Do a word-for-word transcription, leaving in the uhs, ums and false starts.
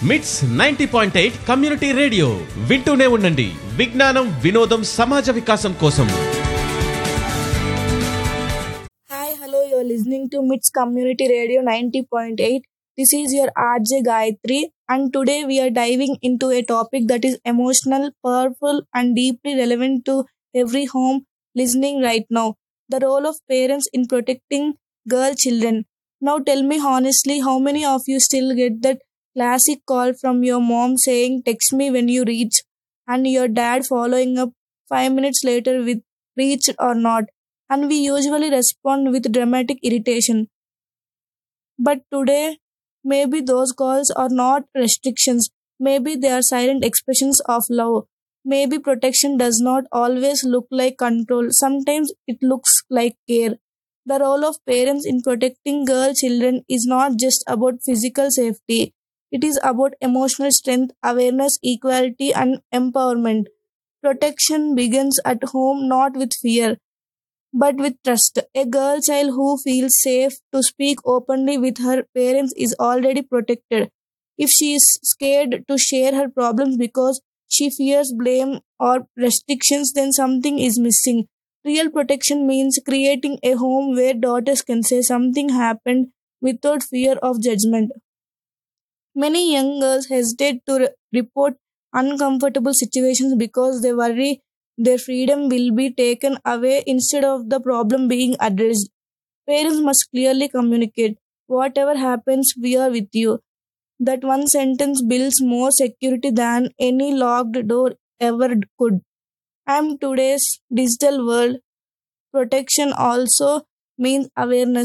మిట్స్ ninety point eight community radio వింటూనే ఉండండి. విజ్ఞానం, వినోదం, సమాజ వికాసం కోసం. Hi, hello, you're listening to MITS Community Radio ninety point eight. This is your R J Gayatri, and today we are diving into a topic that is emotional, powerful, and deeply relevant to every home listening right now: the role of parents in protecting girl children. Now, tell me honestly, how many of you still get that classic call from your mom saying, "Text me when you reach," and your dad following up five minutes later with "reached or not?" And we usually respond with dramatic irritation. But today, maybe those calls are not restrictions. Maybe they are silent expressions of love. Maybe protection does not always look like control. Sometimes it looks like care. The role of parents in protecting girl children is not just about physical safety. It is about emotional strength, awareness, equality, and empowerment. Protection begins at home, not with fear but with trust. A girl child who feels safe to speak openly with her parents is already protected. If she is scared to share her problems because she fears blame or restrictions, then something is missing. Real protection means creating a home where daughters can say something happened without fear of judgment. Many young girls hesitate to re- report uncomfortable situations because they worry their freedom will be taken away instead of the problem being addressed. Parents must clearly communicate, "Whatever happens, we are with you." That one sentence builds more security than any locked door ever could. And today's digital world, protection also means awareness.